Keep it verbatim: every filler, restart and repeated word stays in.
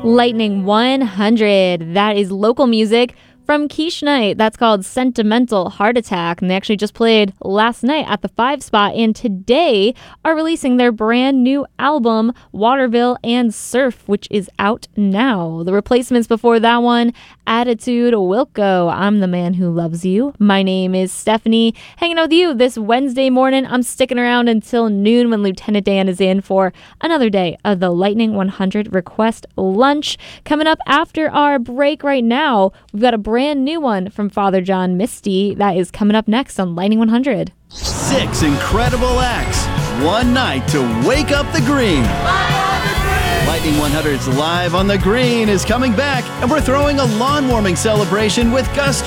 Lightning one hundred. That is local music from Quiche Night. That's called Sentimental Heart Attack. And they actually just played last night at the five spot. And today are releasing their brand new album, Waterville and Surf, which is out now. The replacements before that one, Attitude, Wilco, I'm the Man Who Loves You. My name is Stephanie, hanging out with you this Wednesday morning. I'm sticking around until noon when Lieutenant Dan is in for another day of the Lightning one hundred Request Lunch. Coming up after our break right now, we've got a brand new one from Father John Misty that is coming up next on Lightning one hundred. Six incredible acts, one night to wake up the green. Lightning one hundred's Live on the Green is coming back, and we're throwing a lawn warming celebration with Gusto.